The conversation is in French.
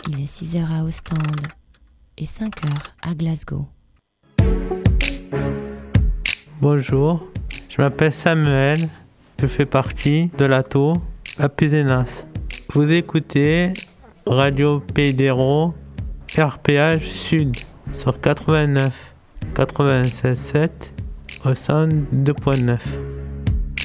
Il est 6 heures à Ostende et 5 heures à Glasgow. Bonjour, je m'appelle Samuel, je fais partie de l'ATO à Puzenas. Vous écoutez Radio Pays d'Hérault, RPH Sud sur 89, 96.7 au 102.9.